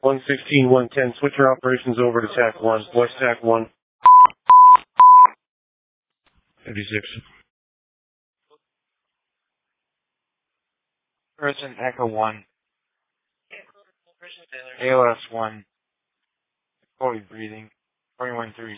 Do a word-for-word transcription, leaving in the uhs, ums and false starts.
one sixteen, one ten, switch your operations over to TAC one, West TAC one. fifty-six. Person Echo one. A L S one. Chloe breathing. twenty-one three.